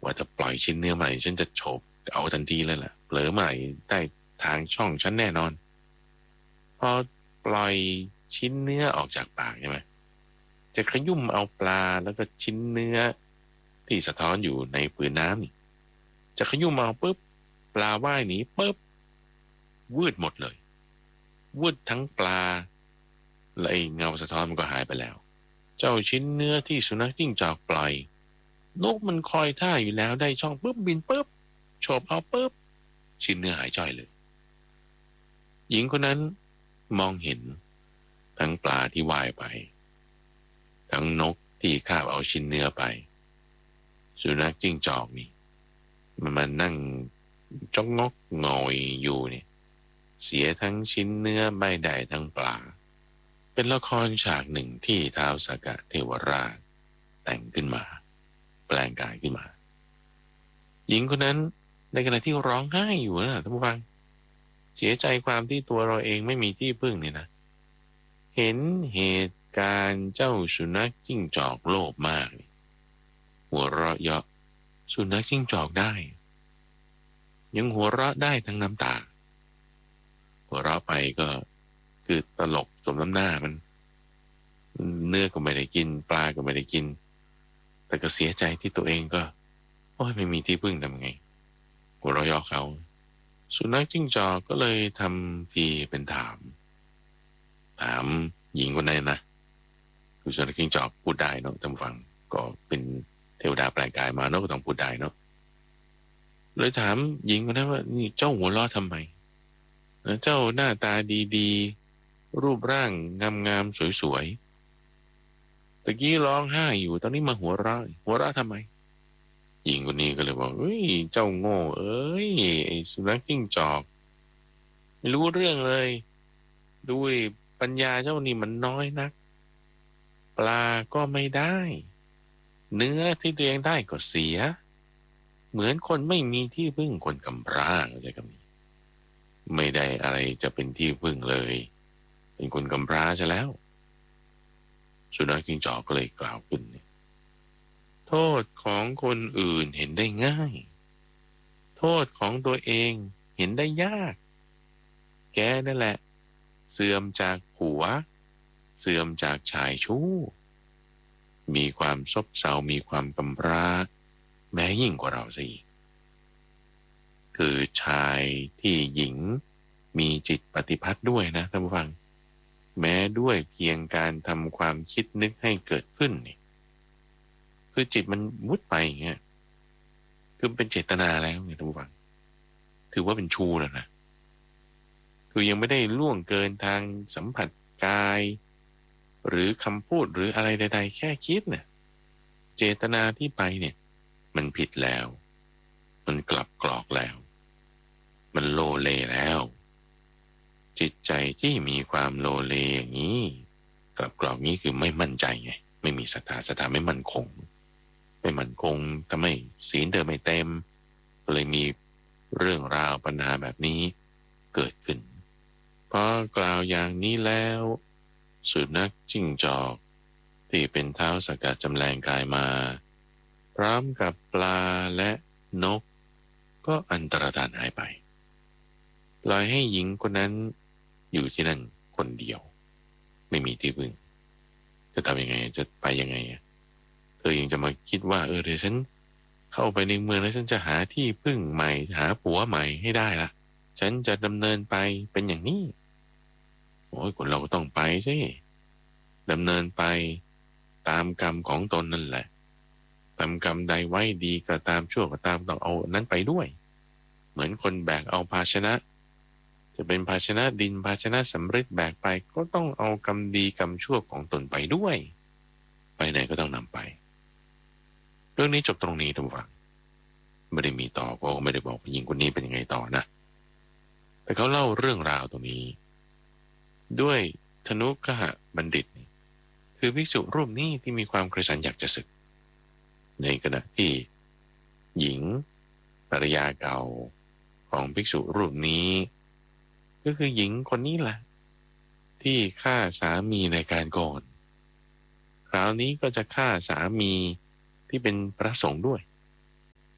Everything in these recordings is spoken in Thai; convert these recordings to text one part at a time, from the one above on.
ว่าจะปล่อยชิ้นเนื้อเมื่อไหร่ฉันจะโฉบเอาทันทีเลยล่ะเผลอเมื่อไหร่ได้ทางช่องฉันแน่นอนพอปล่อยชิ้นเนื้อออกจากปากใช่ไหมจะขยุ่มเอาปลาแล้วก็ชิ้นเนื้อที่สะท้อนอยู่ในผืนน้ำนี่จะขยุ่มเอาปุ๊บปลาว่ายหนีปุ๊บวืดหมดเลยวืดทั้งปลาและไอ้เงาสะท้อนมันก็หายไปแล้วเจ้าชิ้นเนื้อที่สุนัขจิ้งจอกปล่อยนกมันคอยท่าอยู่แล้วได้ช่องปุ๊บบินปุ๊บโฉบเอาปุ๊บชิ้นเนื้อหายจ้อยเลยหญิงคนนั้นมองเห็นทั้งปลาที่ว่ายไปทั้งนกที่คาบเอาชิ้นเนื้อไปสุนัขจิ้งจอกนี่มันนั่งจ้องงอกงอยอยู่เนี่ยเสียทั้งชิ้นเนื้อไม่ได้ทั้งปลาเป็นละครฉากหนึ่งที่ท้าวสักกะเทวราชแต่งขึ้นมาแปลงกายขึ้นมาหญิงคนนั้นในขณะที่ร้องไห้อยู่นะท่านผู้ฟังเสียใจความที่ตัวเราเองไม่มีที่พึ่งเนี่ยนะเห็นเหตุการณ์เจ้าสุนัขจิ้งจอกโลภมากหัวเราะเยาะสุนัขจิ้งจอกได้ยังหัวเราะได้ทั้งน้ำตาหัวเราะไปก็คือตลกสมน้ำหน้ามันเนื้อก็ไม่ได้กินปลาก็ไม่ได้กินแต่ก็เสียใจที่ตัวเองก็โอ้ยไม่มีที่พึ่งทำไงหัวเราะเยาะเขาสุนัขจิ้งจอกก็เลยทำทีเป็นถามหญิงคนนั้นนะคือสุนัขจิ้งจอกพูดได้เนาะท่านผู้ฟังก็เป็นเทวดาแปลงกายมาเนาะก็ต้องพูดได้เนาะเลยถามหญิงคนนั้นว่านี่เจ้าหัวเราะทำไมเจ้าหน้าตาดีๆรูปร่างงามๆสวยๆตะกี้ร้องไห้อยู่ตอนนี้มาหัวเราะทำไมหญิงคนนี้ก็เลยบอกเฮ้ยเจ้าโง่เอ้ยไอ้สุนัขจิ้งจอกไม่รู้เรื่องเลยด้วยปัญญาเจ้านี่มันน้อยนักปลาก็ไม่ได้เนื้อที่ตัวเองได้ก็เสียเหมือนคนไม่มีที่พึ่งคนกำพร้าอะไรก็มีไม่ได้อะไรจะเป็นที่พึ่งเลยเป็นคนกำพร้าซะแล้วสุนัขจิ้งจอกก็เลยกล่าวขึ้นโทษของคนอื่นเห็นได้ง่ายโทษของตัวเองเห็นได้ยากแกนั่นแหละเสื่อมจากผัวเสื่อมจากชายชู้มีความซบเซามีความกำพร้าแม้ยิ่งกว่าเราซะอีกคือชายที่หญิงมีจิตปฏิภัทธ์ด้วยนะท่านผู้ฟังแม้ด้วยเพียงการทำความคิดนึกให้เกิดขึ้นนี่คือจิตมันมุดไปอย่างเงี้ยคือเป็นเจตนาแล้วไงท่านผู้ฟังถือว่าเป็นชู้แล้วนะคือยังไม่ได้ล่วงเกินทางสัมผัสกายหรือคำพูดหรืออะไรใดๆแค่คิดเนี่ยเจตนาที่ไปเนี่ยมันผิดแล้วมันกลับกรอกแล้วมันโลเลแล้วจิตใจที่มีความโลเลอย่างนี้กลับกรอกนี้คือไม่มั่นใจไงไม่มีศรัทธาไม่มั่นคงทำให้ศีลเดิมไม่เต็มเลยมีเรื่องราวปัญหาแบบนี้เกิดขึ้นพอกล่าวอย่างนี้แล้วสุนัขจิ้งจอกที่เป็นเท้าสักกะจำแรงกายมาพร้อมกับปลาและนกก็อันตรธานหายไปปล่อยให้หญิงคนนั้นอยู่ที่นั่นคนเดียวไม่มีที่พึ่งจะทำยังไงจะไปยังไงเธอยังจะมาคิดว่าเดี๋ยวฉันเข้าไปในเมืองแล้วฉันจะหาที่พึ่งใหม่หาผัวใหม่ให้ได้ละฉันจะดำเนินไปเป็นอย่างนี้โอ้ยคนเราก็ต้องไปสิดำเนินไปตามกรรมของตนนั่นแหละทำกรรมใดไว้ดีก็ตามชั่วก็ตามต้องเอานั้นไปด้วยเหมือนคนแบกเอาภาชนะจะเป็นภาชนะดินภาชนะสำริดแบกไปก็ต้องเอากรรมดีกรรมชั่วของตนไปด้วยไปไหนก็ต้องนำไปเรื่องนี้จบตรงนี้ท่านผู้ฟังไม่ได้มีต่อเพราะไม่ได้บอกผู้หญิงคนนี้เป็นยังไงต่อนะแต่เขาเล่าเรื่องราวตรงนี้ด้วยธนุกหบัณฑิตคือภิกษุรูปนี้ที่มีความกระสันอยากจะศึกในขณะที่หญิงภรรยาเก่าของภิกษุรูปนี้ก็คือหญิงคนนี้แหละที่ฆ่าสามีในการก่อนคราวนี้ก็จะฆ่าสามีที่เป็นพระสงฆ์ด้วย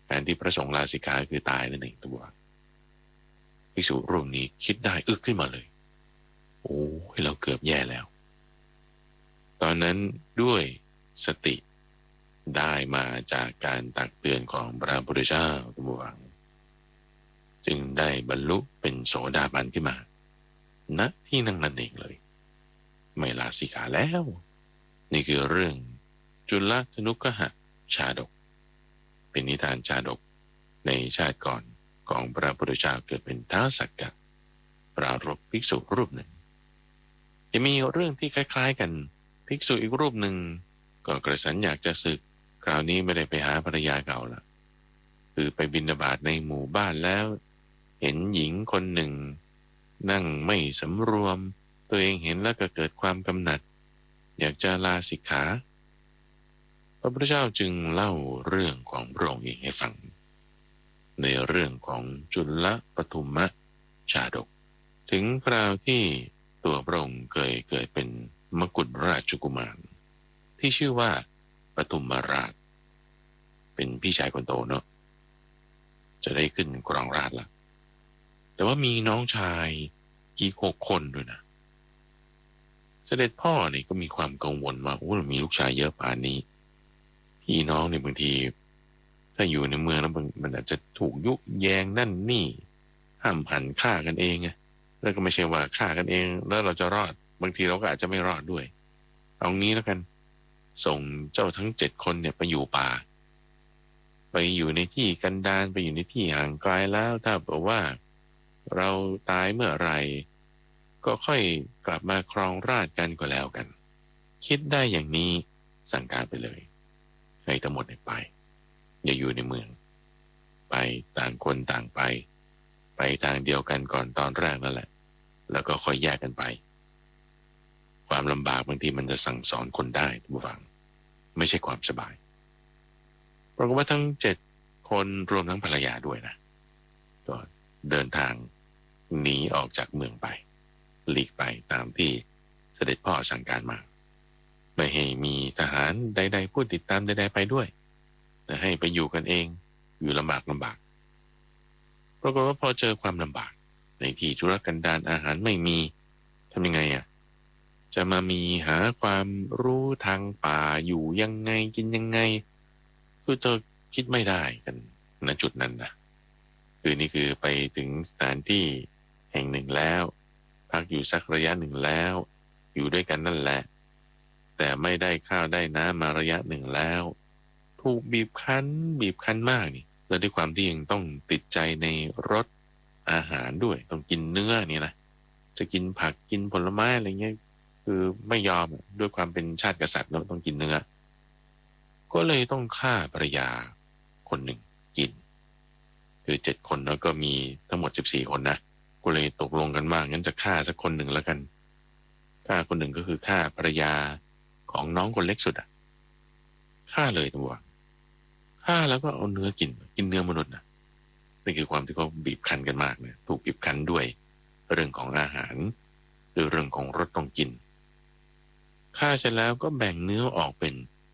การที่พระสงฆ์ลาสิกขาคือตายนั่นเองตัวภิกษุรูปนี้คิดได้อึกขึ้นมาเลยโอ้ยเราเกือบแย่แล้วตอนนั้นด้วยสติได้มาจากการตักเตือนของพระพุทธเจ้าตัวจึงได้บรรลุเป็นโสดาบันขึ้นมาณที่นั่งนั่นเองเลยไม่ลาสิกขาแล้วนี่คือเรื่องจุลธนุกหะชาดกเป็นนิทานชาดกในชาติก่อนของพระพุทธเจ้าเกิดเป็นท้าวสักกะปรารภภิกษุรูปหนึ่งจะมีเรื่องที่คล้ายๆกันภิกษุอีกรูปหนึ่งก็กระสันอยากจะสึกคราวนี้ไม่ได้ไปหาภรรยาเก่าละคือไปบิณฑบาตในหมู่บ้านแล้วเห็นหญิงคนหนึ่งนั่งไม่สำรวมตัวเองเห็นแล้วก็เกิดความกำหนัดอยากจะลาสิกขาพระพุทธเจ้าจึงเล่าเรื่องของพระองค์เองให้ฟังในเรื่องของจุลปทุมมชาดกถึงคราวที่ตัวพระองค์เคยเกิดเป็นมกุฎราชกุมารที่ชื่อว่าปทุมราชเป็นพี่ชายคนโตเนาะจะได้ขึ้นครองราชย์ละแต่ว่ามีน้องชายอีก6 คนด้วยนะเสด็จพ่อเนี่ยก็มีความกังวลว่าโอ้มีลูกชายเยอะป่านนี้พี่น้องเนี่ยบางทีถ้าอยู่ในเมืองแล้วมันอาจจะถูกยุแยงนั่นนี่ห้ามหันฆ่ากันเองไงแล้วก็ไม่ใช่ว่าฆ่ากันเองแล้วเราจะรอดบางทีเราก็อาจจะไม่รอดด้วยเอางี้แล้วกันส่งเจ้าทั้ง7 คนเนี่ยไปอยู่ป่าไปอยู่ในที่กันดารไปอยู่ในที่ห่างไกลแล้วถ้าบอกว่าเราตายเมื่อไหร่ก็ค่อยกลับมาครองราชย์กันก็แล้วกันคิดได้อย่างนี้สั่งการไปเลยให้ทั้งหมดไปอย่าอยู่ในเมืองไปต่างคนต่างไปทางเดียวกันก่อนตอนแรกนั่นแหละแล้วก็ค่อยแยกกันไปความลำบากบางทีมันจะสั่งสอนคนได้ทุกฝังไม่ใช่ความสบายปรากฏว่าทั้ง7 คนรวมทั้งภรรยาด้วยนะก็เดินทางหนีออกจากเมืองไปหลีกไปตามที่เสด็จพ่อสั่งการมาไม่ให้มีทหารใดๆผู้ติดตามใดๆไปด้วยแต่ให้ไปอยู่กันเองอยู่ลำบากปรากฏว่าพอเจอความลำบากในที่ทุรกันดารอาหารไม่มีทำยังไงจะมามีหาความรู้ทางป่าอยู่ยังไงกินยังไงคือเธอคิดไม่ได้กันณจุดนั้นนะคือนี่คือไปถึงสถานที่แห่งหนึ่งแล้วพักอยู่สักระยะหนึ่งแล้วอยู่ด้วยกันนั่นแหละแต่ไม่ได้ข้าวได้น้ำมาระยะหนึ่งแล้วถูกบีบคั้นมากนี่แล้วด้วยความที่ยังต้องติดใจในรสอาหารด้วยต้องกินเนื้อนี่นะจะกินผักกินผลไม้อะไรเงี้ยคือไม่ยอมด้วยความเป็นชาติกษัตริย์เราต้องกินเนื้อก็เลยต้องฆ่าภรรยาคนหนึ่งกินคือ7 คนแล้วก็มีทั้งหมด14 คนนะก็เลยตกลงกันว่างั้นจะฆ่าสักคนหนึ่งแล้วกันฆ่าคนหนึ่งก็คือฆ่าภรรยาของน้องคนเล็กสุดฆ่าเลยตัวฆ่าแล้วก็เอาเนื้อกินเนื้อมนุษย์นะนี่คือความที่เขาบีบคั้นกันมากเนี่ยถูกบีบคั้นด้วยเรื่องของอาหารหรือเรื่องของรสต้องกินฆ่าเสร็จแล้วก็แบ่งเนื้อออกเป็น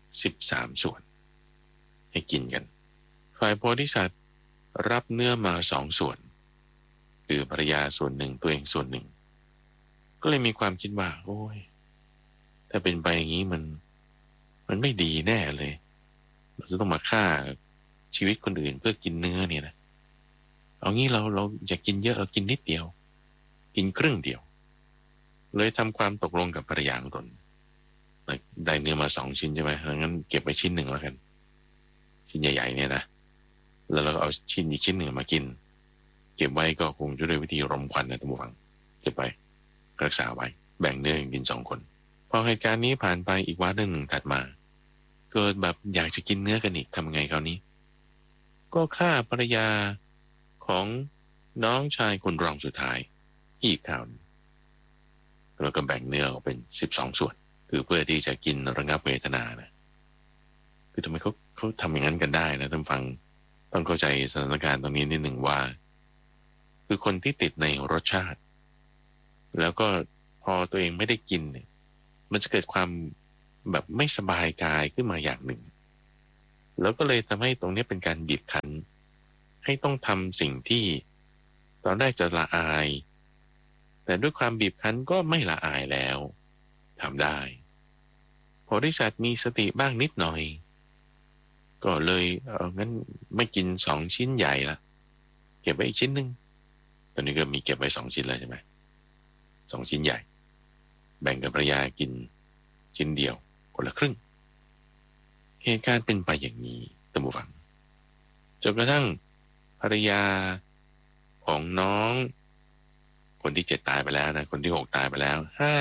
13 ส่วนให้กินกันฝ่ายโพธิสัตว์รับเนื้อมา2 ส่วนคือภรรยาส่วนหนึ่งตัวเองส่วนหนึ่งก็เลยมีความคิดว่าโอ้ยถ้าเป็นไปอย่างนี้มันไม่ดีแน่เลยเราจะต้องมาฆ่าชีวิตคนอื่นเพื่อกินเนื้อเนี่ยนะเอางี้เราอยากกินเยอะเรากินนิดเดียวกินครึ่งเดียวเลยทำความตกลงกับภรรยาของตนได้เนื้อมา2 ชิ้นใช่ไหมงั้นเก็บไว้ชิ้นหนึ่งแล้วกันชิ้นใหญ่ๆเนี่ยนะแล้วเราก็เอาชิ้นอีกชิ้นหนึ่งมากินเก็บไว้ก็คงจะด้วยวิธีรมควันนะท่านผู้ฟังเก็บไว้รักษาไว้แบ่งเนื้อกิน2 คนพอเหตุการณ์นี้ผ่านไปอีกวันหนึ่งถัดมาเกิดแบบอยากจะกินเนื้อกันอีกทำไงคราวนี้ก็ฆ่าภรรยาของน้องชายคนรองสุดท้ายอีกคราวแล้วก็แบ่งเนื้อออกเป็น12 ส่วนคือเพื่อที่จะกินระงับเวทนานะคือทำไมเขาทำอย่างนั้นกันได้นะท่านฟังต้องเข้าใจสถานการณ์ตรงนี้นิดหนึ่งว่าคือคนที่ติดในรสชาติแล้วก็พอตัวเองไม่ได้กินเนี่ยมันจะเกิดความแบบไม่สบายกายขึ้นมาอย่างหนึ่งแล้วก็เลยทำให้ตรงนี้เป็นการบีบคั้นให้ต้องทำสิ่งที่ตอนแรกจะละอายแต่ด้วยความบีบคั้นก็ไม่ละอายแล้วทำได้โพธิสัตว์มีสติบ้างนิดหน่อยก็เลยงั้นไม่กิน2 ชิ้นใหญ่ละเก็บไว้อีกชิ้นหนึ่งตอนนี้ก็มีเก็บไว้2 ชิ้นแล้วใช่ไหม2 ชิ้นใหญ่แบ่งกับภรรยากินชิ้นเดียวคนละครึ่งเหตุการณ์เป็นไปอย่างนี้ท่านผู้ฟังจนกระทั่งภรรยาของน้องคนที่7ตายไปแล้วนะคนที่6ตายไปแล้ว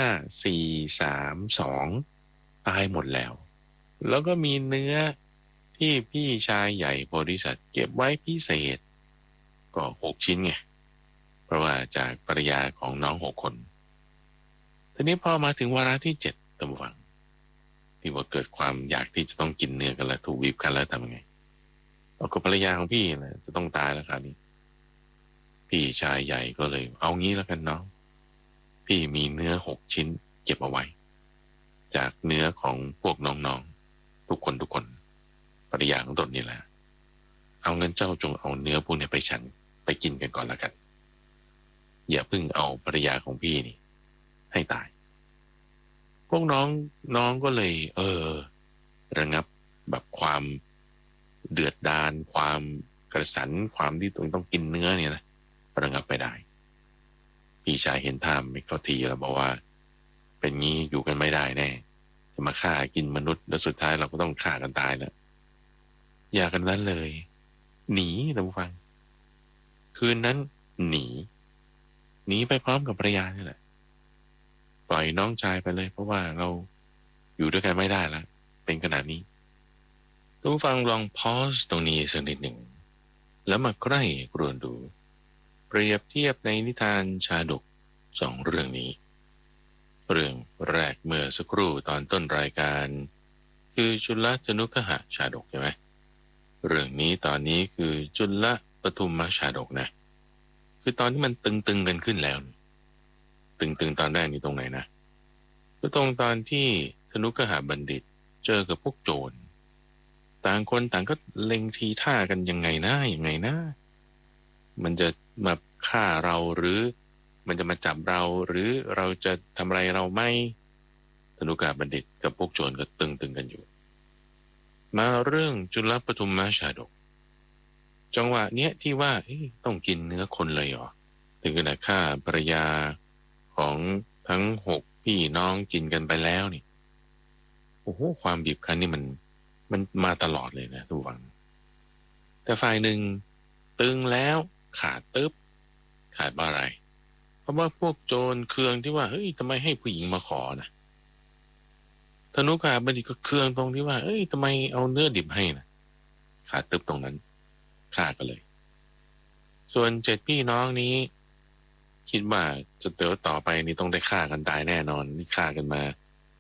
5 4 3 2ตายหมดแล้วแล้วก็มีเนื้อที่พี่ชายใหญ่โพธิสัตว์เก็บไว้พิเศษก็6 ชิ้นไงเพราะว่าจากภรรยาของน้อง6 คนทีนี้พอมาถึงวาระที่7ท่านผู้ฟังที่ว่าเกิดความอยากที่จะต้องกินเนื้อกันแล้วถูกบีบกันแล้วทำยังไงเอากับภรรยาของพี่นะจะต้องตายแล้วคราวนี้พี่ชายใหญ่ก็เลยเอางี้แล้วกันน้องพี่มีเนื้อ6 ชิ้นเก็บเอาไว้จากเนื้อของพวกน้องๆทุกคนภรรยาของตนนี่แหละเอาเงินเจ้าจงเอาเนื้อพวกนี้ไปฉันไปกินกันก่อนแล้วกันอย่าเพิ่งเอาภรรยาของพี่นี่ให้ตายพวกน้องก็เลยระงับแบบความเดือดดาลความกระสันความที่ตัวเองต้องกินเนื้อเนี่ยนะระงับไปได้พี่ชายเห็นท่าไม่เข้าทีแล้วบอกว่าเป็นงี้อยู่กันไม่ได้แน่จะมาฆ่ากินมนุษย์แล้วสุดท้ายเราก็ต้องฆ่ากันตายแล้วอย่ากันนั้นเลยหนีท่านผู้ฟังคืนนั้นหนีไปพร้อมกับภรรยานี่แหละปล่อยน้องชายไปเลยเพราะว่าเราอยู่ด้วยกันไม่ได้แล้วเป็นขนาดนี้ท่านผู้ฟังลองพอสตรงนี้สักนิดหนึ่งแล้วมาใกล้ครวนดูเปรียบเทียบในนิทานชาดก2 เรื่องนี้เรื่องแรกเมื่อสักครู่ตอนต้นรายการคือจุลจนุคหชาดกใช่ไหมเรื่องนี้ตอนนี้คือจุลปทุมชาดกนะคือตอนที่มันตึงกันขึ้นแล้วตึงตอนแรกนี่ตรงไหนนะก็ตรงตอนที่ธนุคหบัณฑิตเจอกับพวกโจรต่างคนต่างก็เล็งทีท่ากันยังไงนะมันจะมาฆ่าเราหรือมันจะมาจับเราหรือเราจะทำอะไรเราไม่ธนุคหบัณฑิตกับพวกโจรก็ตึงกันอยู่มาเรื่องจุลปทุมชาดกจังหวะเนี้ยที่ว่าต้องกินเนื้อคนเลยเหรอถึงขนาดฆ่าภรรยาของทั้ง6 พี่น้องกินกันไปแล้วนี่โอ้โหความบีบคั้นนี่มันมาตลอดเลยนะทุกฝังแต่ฝ่ายหนึ่งตึงแล้วขาดตึ๊บขาดอะไรเพราะว่าพวกโจรเคืองที่ว่าเฮ้ยทำไมให้ผู้หญิงมาขอนะธนุกาบัณฑิตก็เคืองตรงที่ว่าเอ้ยทำไมเอาเนื้อดิบให้นะขาดตึ๊บตรงนั้นฆ่ากันเลยส่วน7 พี่น้องนี้คิดว่าจะเติบต่อไปนี่ต้องได้ฆ่ากันตายแน่นอนนี่ฆ่ากันมา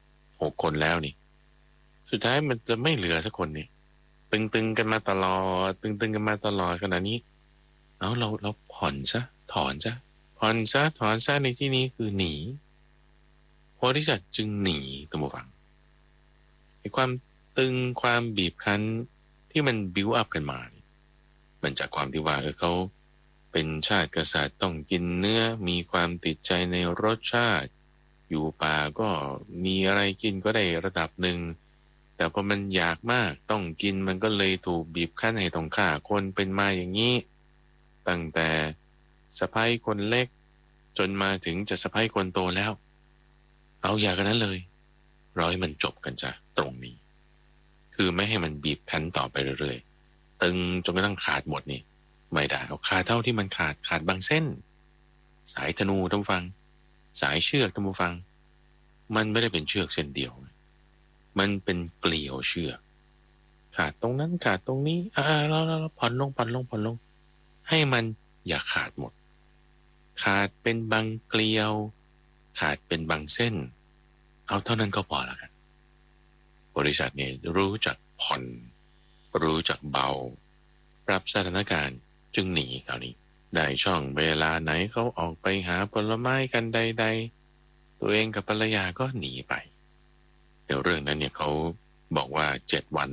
6 คนแล้วนี่สุดท้ายมันจะไม่เหลือสักคนนี่ตึงกันมาตลอดตึงกันมาตลอดขนาดนี้เอาเราผ่อนซะถอนซะในที่นี้คือหนีโพธิสัตว์จึงหนีตัวหมู่ฟังไอ้ความตึงความบีบคั้นที่มันบิวอัพกันมามันจากความที่ว่าเขาเป็นชาติกษัตริย์ต้องกินเนื้อมีความติดใจในรสชาติอยู่ป่าก็มีอะไรกินก็ได้ระดับหนึ่งแต่พอมันอยากมากต้องกินมันก็เลยถูกบีบคั้นให้ต้องฆ่าคนเป็นมาอย่างนี้ตั้งแต่สะใภ้คนเล็กจนมาถึงจะสะใภ้คนโตแล้วเอาอย่างนั้นเลยร้อยมันจบกันจ้ะตรงนี้คือไม่ให้มันบีบคั้นต่อไปเรื่อยๆตึงจนกระทั่งขาดหมดนี่ไม่ได้เอาขาดเท่าที่มันขาดบางเส้นสายธนูท่านฟังสายเชือกท่านฟังมันไม่ได้เป็นเชือกเส้นเดียวมันเป็นเกลียวเชือกขาดตรงนั้นขาดตรงนี้เราผ่อนลงให้มันอย่าขาดหมดขาดเป็นบางเกลียวขาดเป็นบางเส้นเอาเท่านั้นก็พอแล้วกันบริษัทเนี่ยรู้จักผ่อนรู้จักเบาปรับสถานการณ์จึงหนีคราวนี้ได้ช่องเวลาไหนเขาออกไปหาผลไม้กันใดๆตัวเองกับภรรยาก็หนีไปเดี๋ยวเรื่องนั้นเนี่ยเขาบอกว่า7 วันนะ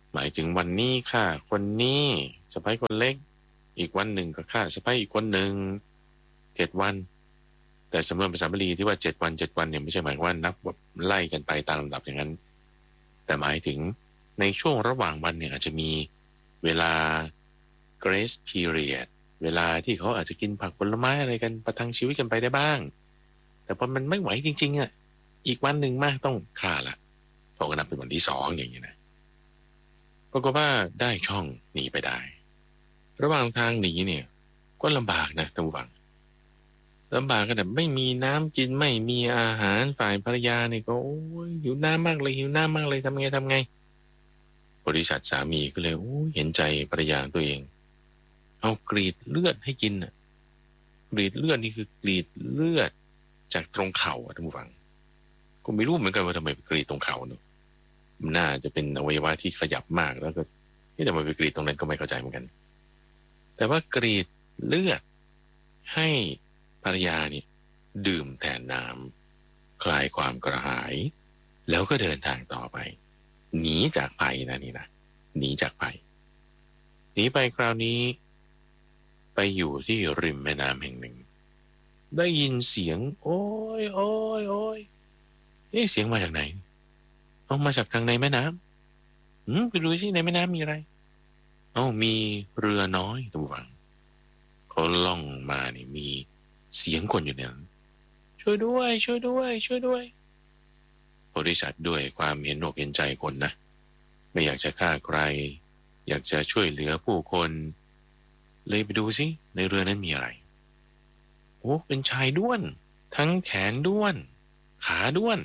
หมายถึงวันนี้ฆ่าคนนี้สะใภ้คนเล็กอีกวันหนึ่งก็ฆ่าสะใภ้อีกคนหนึ่ง7 วันแต่สำนวนภาษาบาลีที่ว่า7 วันเนี่ยไม่ใช่หมายว่านับแบบไล่กันไปตามลำดับอย่างนั้นแต่หมายถึงในช่วงระหว่างวันเนี่ยอาจจะมีเวลา grace period เวลาที่เขาอาจจะกินผักผลไม้อะไรกันประทังชีวิตกันไปได้บ้างแต่พอมันไม่ไหวจริงๆอ่ะอีกวันหนึ่งมากต้องฆ่าละเขาก็นับเป็นวันที่2อย่างนี้นะปรากฏว่าได้ช่องหนีไปได้ระหว่างทางหนีเนี่ยก็ลำบากนะท่านผู้ฟังลำบากกันแบบไม่มีน้ำกินไม่มีอาหารฝ่ายภรรยาเนี่ยก็โอ้ยหิวน้ำมากเลยหิวน้ำมากเลยทำไงบริษัทสามีก็เลยโอ้ยเห็นใจภรรยาตัวเองเอากรีดเลือดให้กินอ่ะกรีดเลือดนี่คือกรีดเลือดจากตรงเข่าท่านผู้ฟังก็ไม่รู้เหมือนกันว่าทำไมไปกรีดตรงเข่าเนอะน่าจะเป็นอวัยวะที่ขยับมากแล้วก็ที่ทำไมไปกรีดตรงนั้นก็ไม่เข้าใจเหมือนกันแต่ว่ากรีดเลือดให้ภรรยาเนี่ยดื่มแทนน้ำคลายความกระหายแล้วก็เดินทางต่อไปหนีจากภัยนะนี่นะหนีจากภัยหนีไปคราวนี้ไปอยู่ที่ริมแม่น้ำแห่งหนึ่งได้ยินเสียงโอ้ยโอ้ยโอ้ยเสียงมาจากไหนเอามาจากทางในแม่น้ำไปดูที่ในแม่น้ำมีอะไรมีเรือน้อยตัววังเขาล่องมานี่มีเสียงคนอยู่ในนั้นช่วยด้วยช่วยด้วยช่วยด้วยบริษัทด้วยความเห็นอกเห็นใจคนนะไม่อยากจะฆ่าใครอยากจะช่วยเหลือผู้คนเลยไปดูสิในเรือนั้นมีอะไรโอ้เป็นชายด้วนทั้งแขนด้วนขาด้วน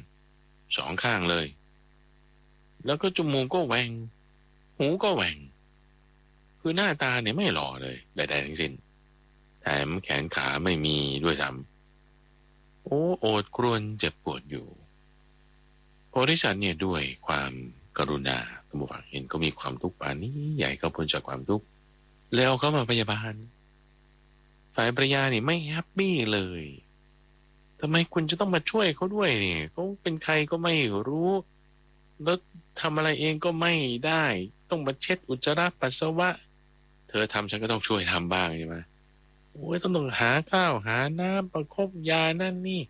2 ข้างเลยแล้วก็จมูกก็แหว่งหูก็แหว่งคือหน้าตาเนี่ยไม่หล่อเลยใดๆทั้งสิ้นแถมแขนขาไม่มีด้วยซ้ำโอดครวญเจ็บปวดอยู่บริษัทเนี่ยด้วยความกรุณาท่านผู้ฟังเห็นก็มีความทุกข์ปานนี้ใหญ่เขาพ้นจากความทุกข์แล้วเขามาพยาบาลฝ่ายภรรยาเนี่ยไม่แฮปปี้เลยทำไมคุณจะต้องมาช่วยเขาด้วยเนี่ยเขาเป็นใครก็ไม่รู้แล้วทำอะไรเองก็ไม่ได้ต้องมาเช็ดอุจจาระปัสสาวะเธอทำฉันก็ต้องช่วยทำบ้างใช่ไหมโอ้ยต้องหาข้าวหาน้ำประคบยานั่นนี่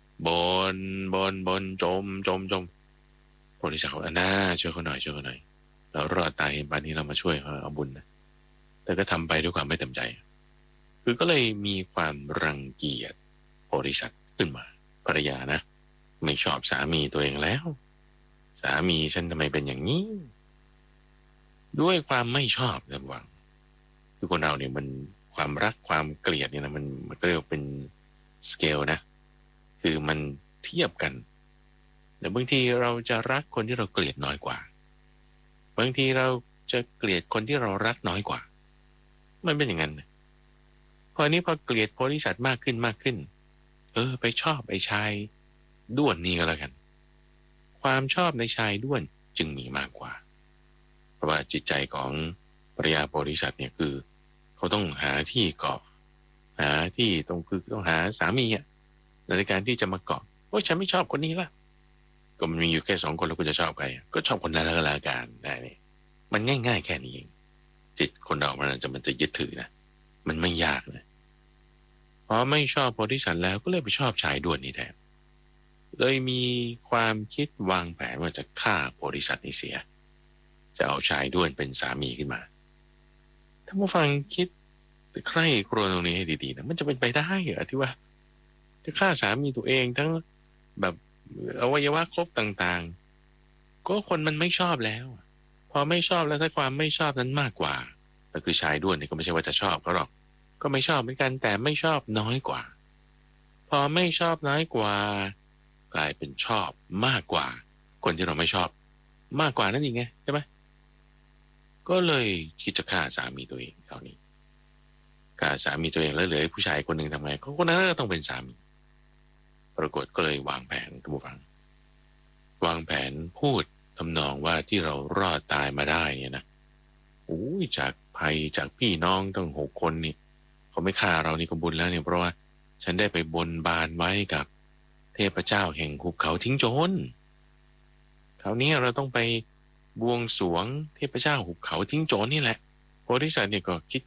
บนจมบริษัทเขาช่วยเขาหน่อยเรารอดตายเห็นป่านนี้เรามาช่วยเขาเอาบุญนะแต่ก็ทำไปด้วยความไม่เต็มใจคือก็เลยมีความรังเกียจบริษัทขึ้นมาภรรยานะไม่ชอบสามีตัวเองแล้วสามีฉันทำไมเป็นอย่างนี้ด้วยความไม่ชอบนะหวังคือคนเราเนี่ยมันความรักความเกลียดเนี่ยนะมันก็เรียกเป็นสเกลนะคือมันเทียบกันแต่บางทีเราจะรักคนที่เราเกลียดน้อยกว่าบางทีเราจะเกลียดคนที่เรารักน้อยกว่ามันเป็นอย่างนั้นพอเกลียดบริษัทมากขึ้นไปชอบไอ้ชายด้วนนี่ก็แล้วกันความชอบในชายด้วนจึงมีมากกว่าเพราะว่าจิตใจของภรรยาบริษัทเนี่ยคือเขาต้องหาที่เกาะหาที่ต้องหาสามีอ่ะในการที่จะมาเกาะฉันไม่ชอบคนนี้ละก็มันมีอยู่แค่2 คนแล้วคุณจะชอบใครก็ชอบคนนั้นก็แล้วกันได้นี่มันง่ายๆแค่นี้เองจิตคนเรามันจะยึดถือนะมันไม่ยากเลยพอไม่ชอบบริษัทแล้วก็เลยไปชอบชายด้วนนี่แทนเลยมีความคิดวางแผนว่าจะฆ่าบริษัทนี้เสียจะเอาชายด้วนเป็นสามีขึ้นมาถ้าผู้ฟังคิดใคร่ครวญตรงนี้ให้ดีๆนะมันจะเป็นไปได้เหรอที่ว่าจะฆ่าสามีตัวเองทั้งแบบอวัยวะครบต่างๆก็คนมันไม่ชอบแล้วพอไม่ชอบแล้วถ้าความไม่ชอบนั้นมากกว่าก็คือชายด้วนนี่ก็ไม่ใช่ว่าจะชอบเขาหรอกก็ไม่ชอบเหมือนกันแต่ไม่ชอบน้อยกว่าพอไม่ชอบน้อยกว่ากลายเป็นชอบมากกว่าคนที่เราไม่ชอบมากกว่านั่นเองไงใช่ไหมก็เลยคิดจะฆ่าสามีตัวเองคราวนี้ฆ่าสามีตัวเองแล้วเหลือผู้ชายคนหนึ่งทำไงคนนั้นก็ต้องเป็นสามีปรากฏก็เลยวางแผนท่านผู้ฟังวางแผนพูดทำนองว่าที่เรารอดตายมาได้เนี่ยนะจากภัยจากพี่น้องตั้ง6 คนนี่เขาไม่ฆ่าเรานี่ก็บุญแล้วเนี่ยเพราะว่าฉันได้ไปบนบานไว้กับเทพเจ้าแห่งหุบเขาทิ้งโจรคราวนี้เราต้องไปบวงสรวงเทพเจ้าหุบเขาทิ้งโจรนี่แหละโพธิสัตว์เนี่ยก็คิด